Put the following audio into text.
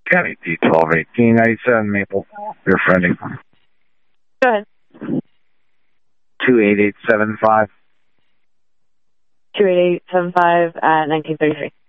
County D121897 Maple. You're friendly. Go ahead. 28875. 28875 at 1933.